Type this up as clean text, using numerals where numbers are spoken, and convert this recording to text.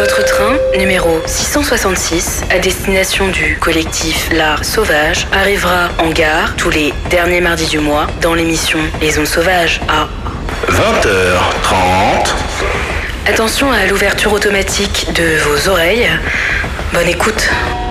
Votre train, numéro 666, à destination du collectif L'Art Sauvage, arrivera en gare tous les derniers mardis du mois dans l'émission Les Zones Sauvages à 20h30. Attention à l'ouverture automatique de vos oreilles. Bonne écoute.